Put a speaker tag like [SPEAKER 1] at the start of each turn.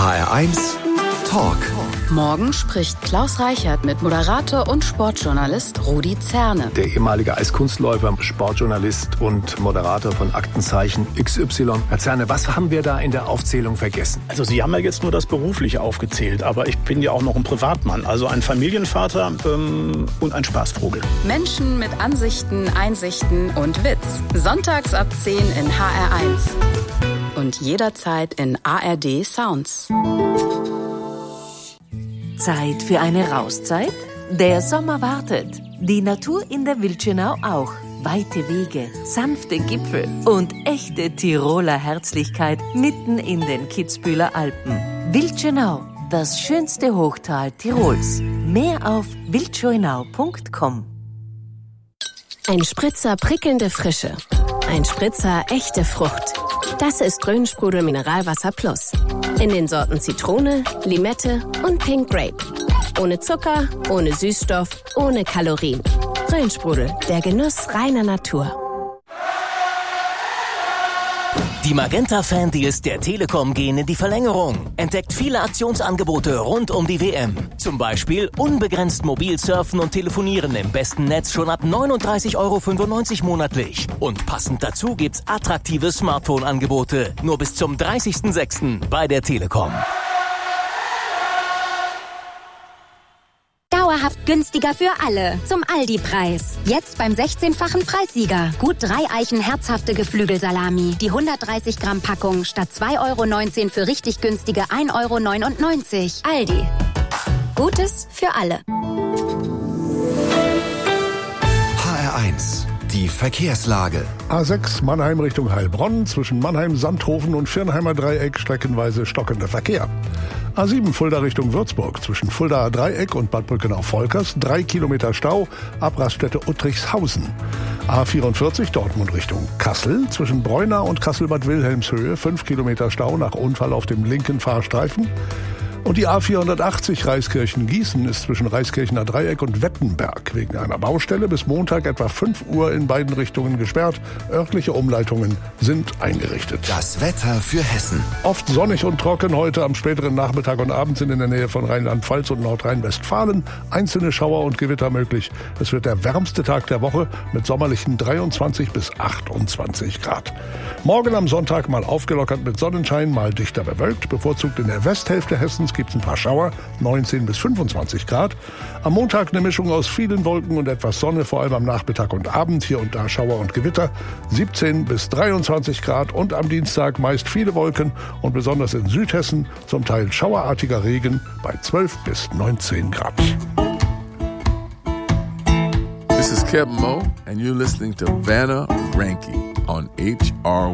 [SPEAKER 1] HR1 Talk.
[SPEAKER 2] Morgen spricht Klaus Reichert mit Moderator und Sportjournalist Rudi Zerne.
[SPEAKER 3] Der ehemalige Eiskunstläufer, Sportjournalist und Moderator von Aktenzeichen XY. Herr Zerne, was haben wir da in der Aufzählung vergessen?
[SPEAKER 4] Also Sie haben ja jetzt nur das Berufliche aufgezählt, aber ich bin ja auch noch ein Privatmann, also ein Familienvater und ein Spaßvogel.
[SPEAKER 2] Menschen mit Ansichten, Einsichten und Witz. Sonntags ab 10 in HR1. Und jederzeit in ARD Sounds.
[SPEAKER 5] Zeit für eine Rauszeit? Der Sommer wartet. Die Natur in der Wildschönau auch. Weite Wege, sanfte Gipfel und echte Tiroler Herzlichkeit mitten in den Kitzbüheler Alpen. Wildschönau, das schönste Hochtal Tirols. Mehr auf wildschönau.com.
[SPEAKER 6] Ein Spritzer prickelnde Frische. Ein Spritzer echte Frucht. Das ist Grünsprudel Mineralwasser Plus. In den Sorten Zitrone, Limette und Pink Grape. Ohne Zucker, ohne Süßstoff, ohne Kalorien. Grünsprudel, der Genuss reiner Natur.
[SPEAKER 7] Die Magenta-Fan-Deals der Telekom gehen in die Verlängerung. Entdeckt viele Aktionsangebote rund um die WM. Zum Beispiel unbegrenzt mobil surfen und telefonieren im besten Netz schon ab 39,95 € monatlich. Und passend dazu gibt's attraktive Smartphone-Angebote. Nur bis zum 30.06. bei der Telekom.
[SPEAKER 8] Dauerhaft günstiger für alle. Zum Aldi-Preis. Jetzt beim 16-fachen Preissieger. Gut 3 Eichen herzhafte Geflügelsalami. Die 130 Gramm Packung statt 2,19 € für richtig günstige 1,99 €. Aldi. Gutes für alle.
[SPEAKER 1] HR1, die Verkehrslage.
[SPEAKER 9] A6 Mannheim Richtung Heilbronn, zwischen Mannheim, Sandhofen und Firnheimer Dreieck streckenweise stockender Verkehr. A7 Fulda Richtung Würzburg, zwischen Fuldaer Dreieck und Bad Brückenau-Volkers 3 Kilometer Stau, Abraststätte Uttrichshausen. A44 Dortmund Richtung Kassel, zwischen Breunau und Kassel-Bad Wilhelmshöhe 5 Kilometer Stau nach Unfall auf dem linken Fahrstreifen. Und die A480 Reiskirchen-Gießen ist zwischen Reiskirchener Dreieck und Wettenberg wegen einer Baustelle bis Montag etwa 5 Uhr in beiden Richtungen gesperrt. Örtliche Umleitungen sind eingerichtet.
[SPEAKER 1] Das Wetter für Hessen.
[SPEAKER 9] Oft sonnig und trocken heute. Am späteren Nachmittag und Abend sind in der Nähe von Rheinland-Pfalz und Nordrhein-Westfalen einzelne Schauer und Gewitter möglich. Es wird der wärmste Tag der Woche mit sommerlichen 23 bis 28 Grad. Morgen am Sonntag mal aufgelockert mit Sonnenschein, mal dichter bewölkt. Bevorzugt in der Westhälfte Hessens gibt es ein paar Schauer, 19 bis 25 Grad. Am Montag eine Mischung aus vielen Wolken und etwas Sonne, vor allem am Nachmittag und Abend. Hier und da Schauer und Gewitter, 17 bis 23 Grad. Und am Dienstag meist viele Wolken und besonders in Südhessen zum Teil schauerartiger Regen bei 12 bis 19 Grad.
[SPEAKER 10] This is Kevin Moe and you're listening to Vanna Ranky on HR